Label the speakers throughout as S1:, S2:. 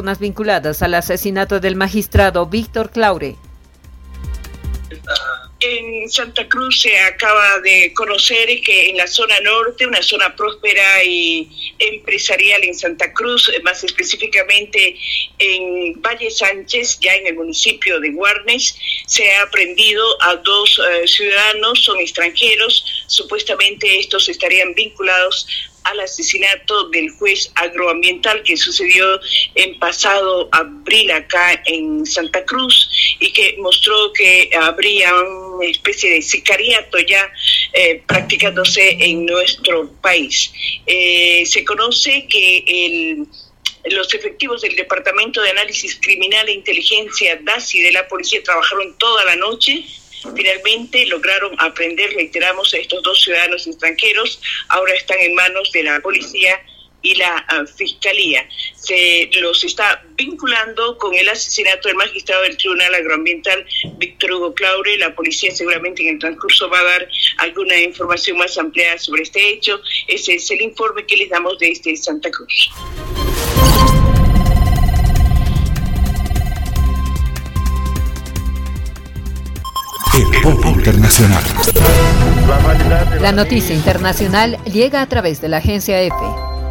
S1: personas vinculadas al asesinato del magistrado Víctor Claure.
S2: En Santa Cruz se acaba de conocer que en la zona norte, una zona próspera y empresarial en Santa Cruz, más específicamente en Valle Sánchez, ya en el municipio de Guarnes, se ha aprehendido a 2 ciudadanos, son extranjeros, supuestamente estos estarían vinculados al asesinato del juez agroambiental que sucedió en pasado abril acá en Santa Cruz y que mostró que habría una especie de sicariato ya practicándose en nuestro país. Se conoce que los efectivos del Departamento de Análisis Criminal e Inteligencia DACI de la policía trabajaron toda la noche. Finalmente lograron aprehender, reiteramos, a estos 2 ciudadanos extranjeros. Ahora están en manos de la policía y la Fiscalía. Se los está vinculando con el asesinato del magistrado del Tribunal Agroambiental, Víctor Hugo Claure. La policía seguramente en el transcurso va a dar alguna información más ampliada sobre este hecho. Ese es el informe que les damos desde Santa Cruz.
S3: Herboldo Internacional.
S1: La noticia internacional llega a través de la agencia EFE.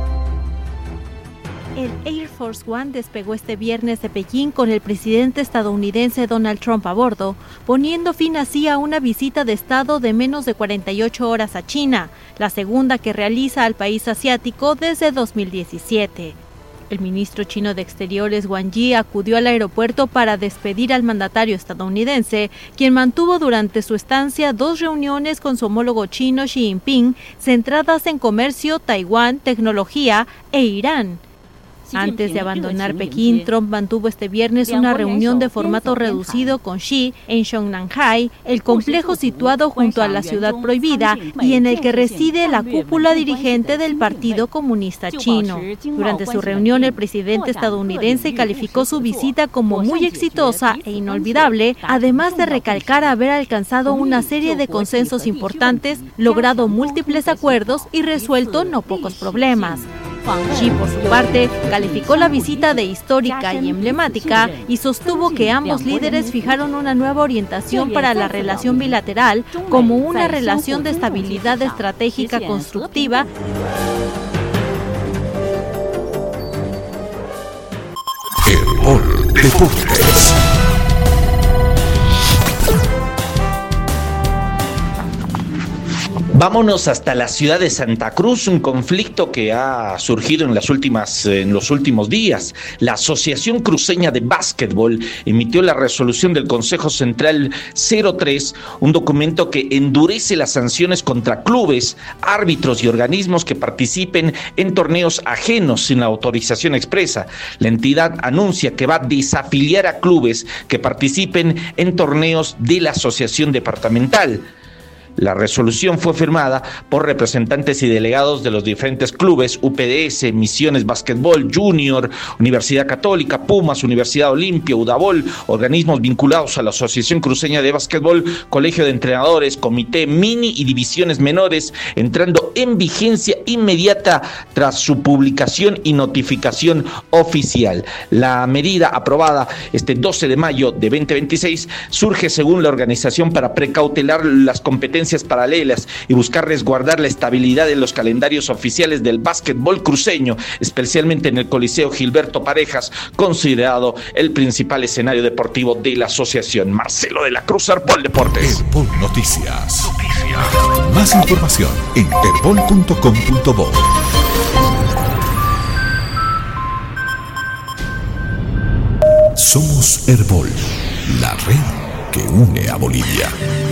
S4: El Air Force One despegó este viernes de Pekín con el presidente estadounidense Donald Trump a bordo, poniendo fin así a una visita de Estado de menos de 48 horas a China, la segunda que realiza al país asiático desde 2017. El ministro chino de Exteriores Wang Yi acudió al aeropuerto para despedir al mandatario estadounidense, quien mantuvo durante su estancia 2 reuniones con su homólogo chino Xi Jinping, centradas en comercio, Taiwán, tecnología e Irán. Antes de abandonar Pekín, Trump mantuvo este viernes una reunión de formato reducido con Xi en Zhongnanhai, el complejo situado junto a la ciudad prohibida y en el que reside la cúpula dirigente del Partido Comunista Chino. Durante su reunión, el presidente estadounidense calificó su visita como muy exitosa e inolvidable, además de recalcar haber alcanzado una serie de consensos importantes, logrado múltiples acuerdos y resuelto no pocos problemas. Xi, por su parte, calificó la visita de histórica y emblemática y sostuvo que ambos líderes fijaron una nueva orientación para la relación bilateral como una relación de estabilidad estratégica constructiva.
S3: Herboldo Deportes.
S5: Vámonos hasta la ciudad de Santa Cruz, un conflicto que ha surgido en los últimos días. La Asociación Cruceña de Básquetbol emitió la resolución del Consejo Central 03, un documento que endurece las sanciones contra clubes, árbitros y organismos que participen en torneos ajenos sin la autorización expresa. La entidad anuncia que va a desafiliar a clubes que participen en torneos de la asociación departamental. La resolución fue firmada por representantes y delegados de los diferentes clubes: UPDS, Misiones Básquetbol, Junior, Universidad Católica, Pumas, Universidad Olimpia, Udabol, organismos vinculados a la Asociación Cruceña de Básquetbol, Colegio de Entrenadores, Comité Mini y Divisiones Menores, entrando en vigencia inmediata tras su publicación y notificación oficial. La medida aprobada este 12 de mayo de 2026 surge, según la organización, para precautelar las competencias paralelas y buscar resguardar la estabilidad de los calendarios oficiales del básquetbol cruceño, especialmente en el Coliseo Gilberto Parejas, considerado el principal escenario deportivo de la asociación. Marcelo de la Cruz, Herbol Deportes.
S3: Herbol Noticias. Más información en herbol.com.bo. Somos Herbol, la red que une a Bolivia.